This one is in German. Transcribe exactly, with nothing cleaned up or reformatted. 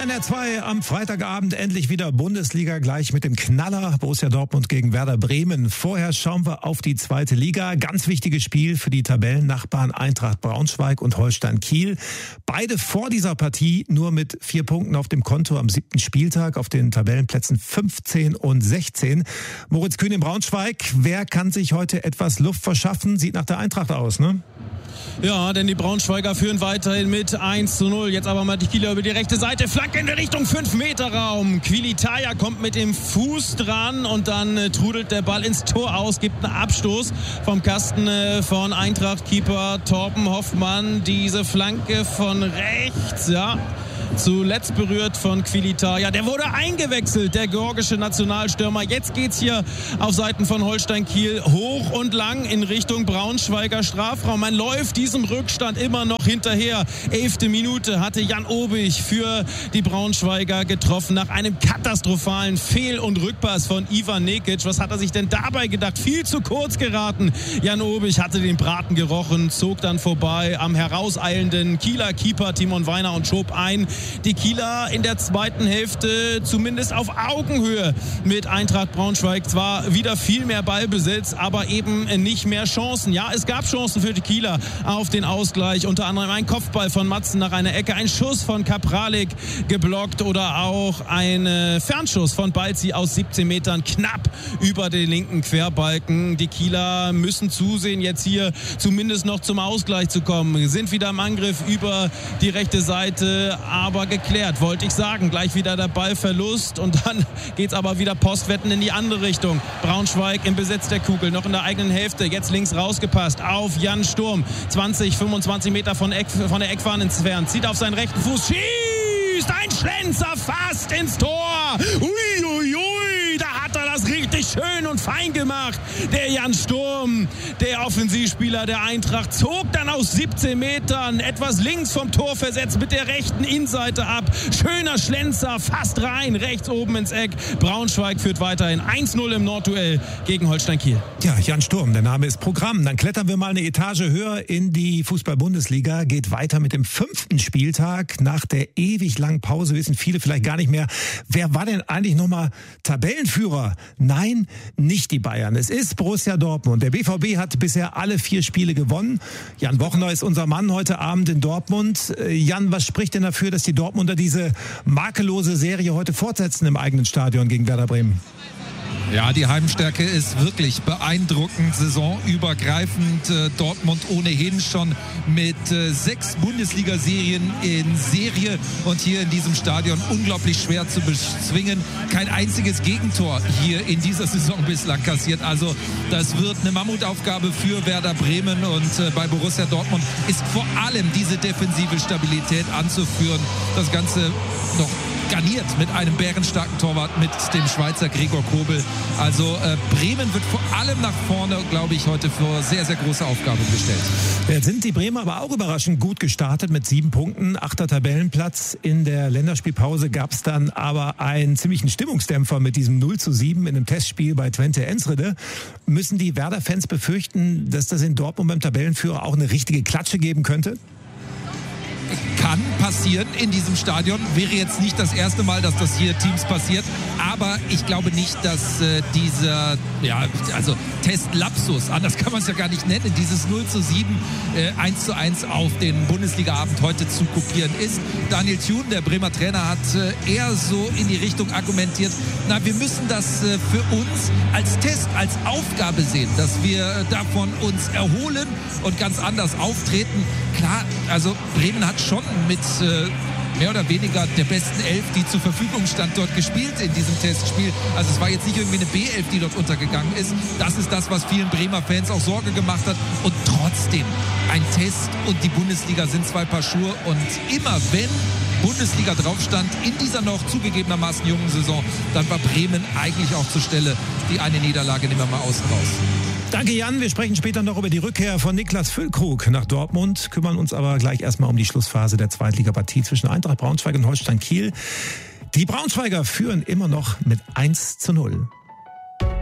N R zwei am Freitagabend endlich wieder Bundesliga, gleich mit dem Knaller Borussia Dortmund gegen Werder Bremen. Vorher schauen wir auf die zweite Liga. Ganz wichtiges Spiel für die Tabellennachbarn Eintracht Braunschweig und Holstein Kiel. Beide vor dieser Partie nur mit vier Punkten auf dem Konto am siebten Spieltag auf den Tabellenplätzen fünfzehn und sechzehn. Moritz Kühn in Braunschweig. Wer kann sich heute etwas Luft verschaffen? Sieht nach der Eintracht aus, ne? Ja, denn die Braunschweiger führen weiterhin mit eins zu null. Jetzt aber mal die Kieler über die rechte Seite. Flanke in der Richtung fünf Meter Raum. Quilitaya kommt mit dem Fuß dran und dann äh, trudelt der Ball ins Tor aus. Gibt einen Abstoß vom Kasten äh, von Eintracht-Keeper Torben Hoffmann. Diese Flanke von rechts, ja. Zuletzt berührt von Quilitaya. Der wurde eingewechselt, der georgische Nationalstürmer. Jetzt geht's hier auf Seiten von Holstein Kiel hoch und lang in Richtung Braunschweiger Strafraum. Man läuft diesem Rückstand immer noch hinterher. Elfte Minute hatte Jan Obich für die Braunschweiger getroffen nach einem katastrophalen Fehl- und Rückpass von Ivan Nekic. Was hat er sich denn dabei gedacht? Viel zu kurz geraten. Jan Obich hatte den Braten gerochen, zog dann vorbei am herauseilenden Kieler Keeper Timon Weiner und schob ein. Die Kieler in der zweiten Hälfte zumindest auf Augenhöhe mit Eintracht Braunschweig. Zwar wieder viel mehr Ballbesitz, aber eben nicht mehr Chancen. Ja, es gab Chancen für die Kieler auf den Ausgleich. Unter anderem ein Kopfball von Matzen nach einer Ecke, ein Schuss von Kapralik geblockt oder auch ein Fernschuss von Balzi aus siebzehn Metern knapp über den linken Querbalken. Die Kieler müssen zusehen, jetzt hier zumindest noch zum Ausgleich zu kommen. Sind wieder im Angriff über die rechte Seite, aber geklärt, wollte ich sagen. Gleich wieder der Ballverlust und dann geht's aber wieder Postwetten in die andere Richtung. Braunschweig im Besitz der Kugel, noch in der eigenen Hälfte. Jetzt links rausgepasst auf Jan Sturm. zwanzig, fünfundzwanzig Meter von, Eck, von der Eckfahne entfernt. Zieht auf seinen rechten Fuß, schießt ein Schlenzer fast ins Tor. Uiuiui, ui, da hat er das richtig schön und fein gemacht. Der Jan Sturm, der Offensivspieler der Eintracht, zog dann aus siebzehn Metern etwas links vom Tor versetzt mit der rechten Innenseite ab. Schöner Schlenzer, fast rein, rechts oben ins Eck. Braunschweig führt weiterhin eins null im Nordduell gegen Holstein Kiel. Ja, Jan Sturm, der Name ist Programm. Dann klettern wir mal eine Etage höher in die Fußball-Bundesliga. Geht weiter mit dem fünften Spieltag. Nach der ewig langen Pause wissen viele vielleicht gar nicht mehr, wer war denn eigentlich nochmal Tabellenführer? Nein, nicht die Bayern. Es ist Borussia Dortmund. Der B V B hat bisher alle vier Spiele gewonnen. Jan Wochner ist unser Mann heute Abend in Dortmund. Jan, was spricht denn dafür, dass die Dortmunder diese makellose Serie heute fortsetzen im eigenen Stadion gegen Werder Bremen? Ja, die Heimstärke ist wirklich beeindruckend, saisonübergreifend. Dortmund ohnehin schon mit sechs Bundesliga-Serien in Serie und hier in diesem Stadion unglaublich schwer zu bezwingen. Kein einziges Gegentor hier in dieser Saison bislang kassiert. Also das wird eine Mammutaufgabe für Werder Bremen und bei Borussia Dortmund ist vor allem diese defensive Stabilität anzuführen. Das Ganze noch garniert mit einem bärenstarken Torwart, mit dem Schweizer Gregor Kobel. Also äh, Bremen wird vor allem nach vorne, glaube ich, heute vor sehr, sehr große Aufgaben gestellt. Jetzt sind die Bremer aber auch überraschend gut gestartet mit sieben Punkten, achter Tabellenplatz. In der Länderspielpause gab es dann aber einen ziemlichen Stimmungsdämpfer mit diesem null zu sieben in einem Testspiel bei Twente Enschede. Müssen die Werder-Fans befürchten, dass das in Dortmund beim Tabellenführer auch eine richtige Klatsche geben könnte? Kann passieren in diesem Stadion. Wäre jetzt nicht das erste Mal, dass das hier Teams passiert. Aber ich glaube nicht, dass äh, dieser ja, also Testlapsus, anders kann man es ja gar nicht nennen, dieses null zu sieben, äh, eins zu eins auf den Bundesliga-Abend heute zu kopieren ist. Daniel Thune, der Bremer Trainer, hat äh, eher so in die Richtung argumentiert, na, wir müssen das äh, für uns als Test, als Aufgabe sehen, dass wir äh, davon uns erholen und ganz anders auftreten. Klar, also Bremen hat schon mit äh, mehr oder weniger der besten Elf, die zur Verfügung stand, dort gespielt in diesem Testspiel. Also es war jetzt nicht irgendwie eine B elf, die dort untergegangen ist. Das ist das, was vielen Bremer Fans auch Sorge gemacht hat. Und trotzdem, ein Test und die Bundesliga sind zwei Paar Schuhe. Und immer wenn Bundesliga drauf stand, in dieser noch zugegebenermaßen jungen Saison, dann war Bremen eigentlich auch zur Stelle. Die eine Niederlage nehmen wir mal außen raus. Danke, Jan. Wir sprechen später noch über die Rückkehr von Niklas Füllkrug nach Dortmund, kümmern uns aber gleich erstmal um die Schlussphase der Zweitligapartie zwischen Eintracht Braunschweig und Holstein Kiel. Die Braunschweiger führen immer noch mit eins zu null.